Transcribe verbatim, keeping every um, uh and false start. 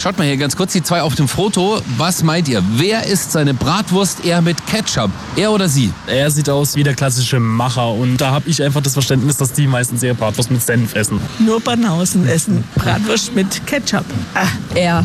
Schaut mal hier ganz kurz, die zwei auf dem Foto. Was meint ihr? Wer isst seine Bratwurst eher mit Ketchup? Er oder sie? Er sieht aus wie der klassische Macher und da habe ich einfach das Verständnis, dass die meistens eher Bratwurst mit Senf essen. Nur Banausen essen Bratwurst mit Ketchup. Ah, er.